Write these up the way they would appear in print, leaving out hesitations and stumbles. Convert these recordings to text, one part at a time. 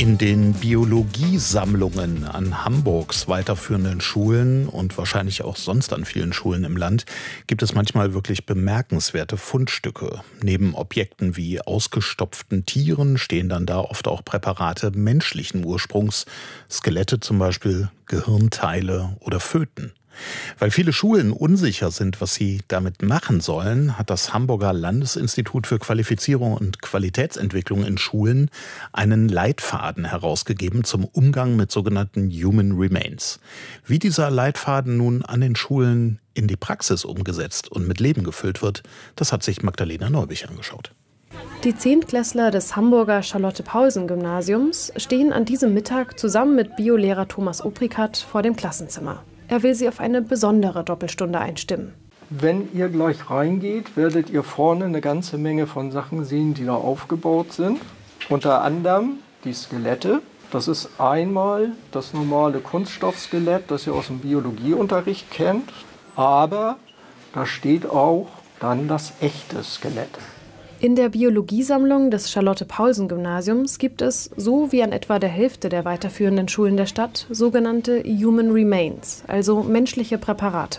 In den Biologiesammlungen an Hamburgs weiterführenden Schulen und wahrscheinlich auch sonst an vielen Schulen im Land gibt es manchmal wirklich bemerkenswerte Fundstücke. Neben Objekten wie ausgestopften Tieren stehen dann da oft auch Präparate menschlichen Ursprungs, Skelette zum Beispiel, Gehirnteile oder Föten. Weil viele Schulen unsicher sind, was sie damit machen sollen, hat das Hamburger Landesinstitut für Qualifizierung und Qualitätsentwicklung in Schulen einen Leitfaden herausgegeben zum Umgang mit sogenannten Human Remains. Wie dieser Leitfaden nun an den Schulen in die Praxis umgesetzt und mit Leben gefüllt wird, das hat sich Magdalena Neubich angeschaut. Die Zehntklässler des Hamburger Charlotte-Paulsen-Gymnasiums stehen an diesem Mittag zusammen mit Biolehrer Thomas Oprikat vor dem Klassenzimmer. Er will sie auf eine besondere Doppelstunde einstimmen. Wenn ihr gleich reingeht, werdet ihr vorne eine ganze Menge von Sachen sehen, die da aufgebaut sind. Unter anderem die Skelette. Das ist einmal das normale Kunststoffskelett, das ihr aus dem Biologieunterricht kennt. Aber da steht auch dann das echte Skelett. In der Biologiesammlung des Charlotte-Paulsen-Gymnasiums gibt es, so wie an etwa der Hälfte der weiterführenden Schulen der Stadt, sogenannte Human Remains, also menschliche Präparate.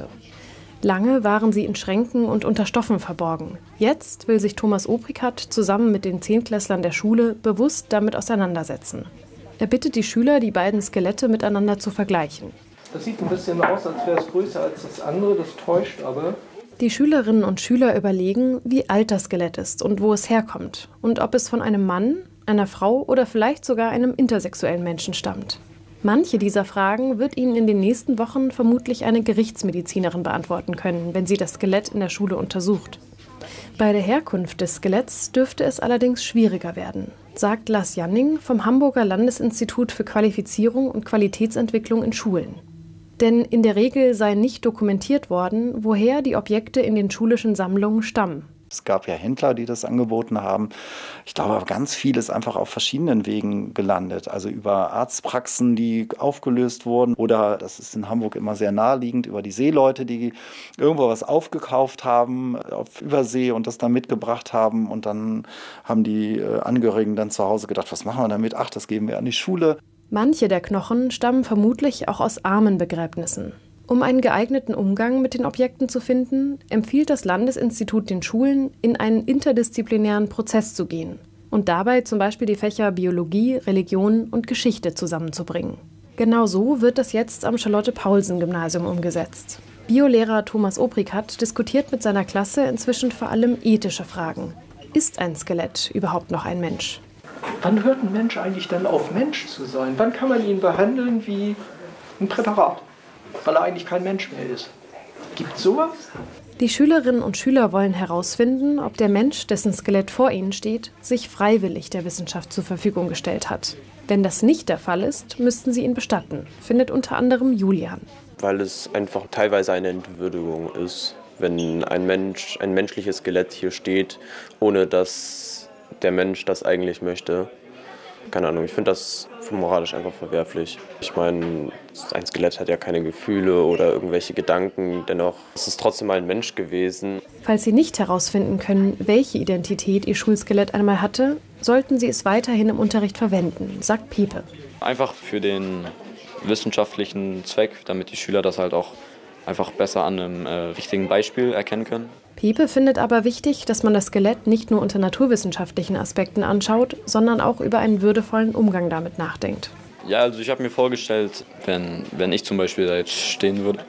Lange waren sie in Schränken und unter Stoffen verborgen. Jetzt will sich Thomas Oprikat zusammen mit den Zehntklässlern der Schule bewusst damit auseinandersetzen. Er bittet die Schüler, die beiden Skelette miteinander zu vergleichen. Das sieht ein bisschen aus, als wäre es größer als das andere, das täuscht aber. Die Schülerinnen und Schüler überlegen, wie alt das Skelett ist und wo es herkommt und ob es von einem Mann, einer Frau oder vielleicht sogar einem intersexuellen Menschen stammt. Manche dieser Fragen wird ihnen in den nächsten Wochen vermutlich eine Gerichtsmedizinerin beantworten können, wenn sie das Skelett in der Schule untersucht. Bei der Herkunft des Skeletts dürfte es allerdings schwieriger werden, sagt Lars Janning vom Hamburger Landesinstitut für Qualifizierung und Qualitätsentwicklung in Schulen. Denn in der Regel sei nicht dokumentiert worden, woher die Objekte in den schulischen Sammlungen stammen. Es gab ja Händler, die das angeboten haben. Ich glaube, ganz viel ist einfach auf verschiedenen Wegen gelandet. Also über Arztpraxen, die aufgelöst wurden. Oder, das ist in Hamburg immer sehr naheliegend, über die Seeleute, die irgendwo was aufgekauft haben auf Übersee und das dann mitgebracht haben. Und dann haben die Angehörigen dann zu Hause gedacht, was machen wir damit? Ach, das geben wir an die Schule. Manche der Knochen stammen vermutlich auch aus Armenbegräbnissen. Um einen geeigneten Umgang mit den Objekten zu finden, empfiehlt das Landesinstitut den Schulen, in einen interdisziplinären Prozess zu gehen und dabei zum Beispiel die Fächer Biologie, Religion und Geschichte zusammenzubringen. Genau so wird das jetzt am Charlotte-Paulsen-Gymnasium umgesetzt. Biolehrer Thomas Oprikat diskutiert mit seiner Klasse inzwischen vor allem ethische Fragen. Ist ein Skelett überhaupt noch ein Mensch? Wann hört ein Mensch eigentlich dann auf, Mensch zu sein? Wann kann man ihn behandeln wie ein Präparat, weil er eigentlich kein Mensch mehr ist? Gibt's sowas? Die Schülerinnen und Schüler wollen herausfinden, ob der Mensch, dessen Skelett vor ihnen steht, sich freiwillig der Wissenschaft zur Verfügung gestellt hat. Wenn das nicht der Fall ist, müssten sie ihn bestatten, findet unter anderem Julian. Weil es einfach teilweise eine Entwürdigung ist, wenn ein menschliches Skelett hier steht, ohne dass der Mensch das eigentlich möchte. Keine Ahnung, ich finde das moralisch einfach verwerflich. Ich meine, ein Skelett hat ja keine Gefühle oder irgendwelche Gedanken, dennoch ist es trotzdem ein Mensch gewesen. Falls Sie nicht herausfinden können, welche Identität Ihr Schulskelett einmal hatte, sollten Sie es weiterhin im Unterricht verwenden, sagt Pepe. Einfach für den wissenschaftlichen Zweck, damit die Schüler das halt auch einfach besser an einem richtigen Beispiel erkennen können. Pepe findet aber wichtig, dass man das Skelett nicht nur unter naturwissenschaftlichen Aspekten anschaut, sondern auch über einen würdevollen Umgang damit nachdenkt. Ja, also ich habe mir vorgestellt, wenn ich zum Beispiel da jetzt stehen würde,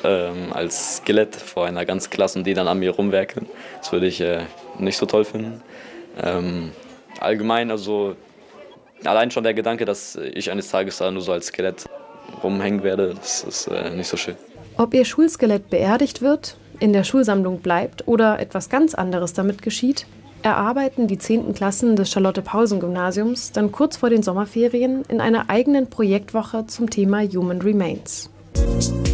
als Skelett vor einer ganzen Klasse und die dann an mir rumwerkeln, das würde ich nicht so toll finden. Allgemein, also allein schon der Gedanke, dass ich eines Tages da nur so als Skelett rumhängen werde, das ist nicht so schön. Ob Ihr Schulskelett beerdigt wird, in der Schulsammlung bleibt oder etwas ganz anderes damit geschieht, erarbeiten die 10. Klassen des Charlotte-Paulsen-Gymnasiums dann kurz vor den Sommerferien in einer eigenen Projektwoche zum Thema Human Remains.